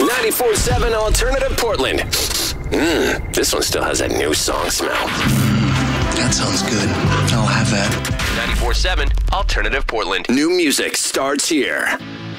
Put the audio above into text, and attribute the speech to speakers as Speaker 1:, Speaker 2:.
Speaker 1: 94.7 Alternative Portland. This one still has that new song smell.
Speaker 2: That sounds good. I'll have that.
Speaker 1: 94.7 Alternative Portland. New music starts here.